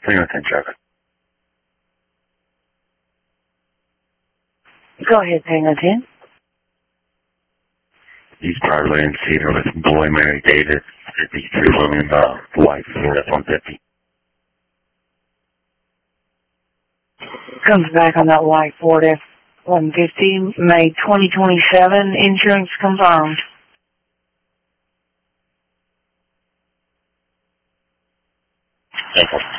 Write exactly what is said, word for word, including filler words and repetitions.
Hang on, ten traffic. Go ahead, hang on, ten. East Broadway and Cedar with boy Mary Davis, fifty-three William, uh, wife, F one fifty. Comes back on that white Ford F one fifty, May twenty twenty-seven, insurance confirmed. Thank you.